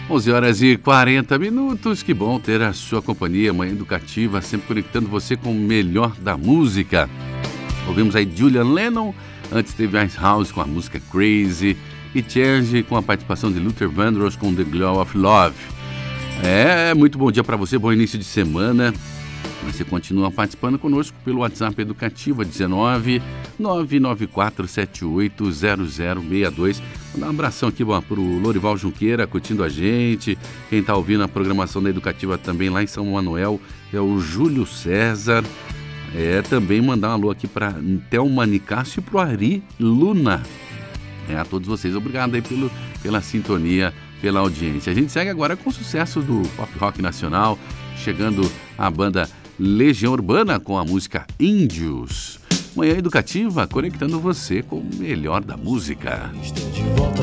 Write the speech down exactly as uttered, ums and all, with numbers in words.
onze horas e quarenta minutos, que bom ter a sua companhia, Manhã Educativa, sempre conectando você com o melhor da música. Ouvimos aí Julian Lennon, antes teve Ice House com a música Crazy e Change com a participação de Luther Vandross com The Glow of Love. É, muito bom dia para você, bom início de semana. Você continua participando conosco pelo WhatsApp Educativa dezenove, nove nove quatro sete oito zero zero seis dois. Vou dar um abração aqui para o Lorival Junqueira, curtindo a gente. Quem está ouvindo a programação da Educativa também lá em São Manuel é o Júlio César. É, também mandar um alô aqui para Thelma Nicásio e para o Ari Luna. É, a todos vocês, obrigado aí pelo, pela sintonia, pela audiência. A gente segue agora com o sucesso do pop rock nacional, chegando a banda Legião Urbana com a música Índios. Manhã Educativa, conectando você com o melhor da música. Estou de volta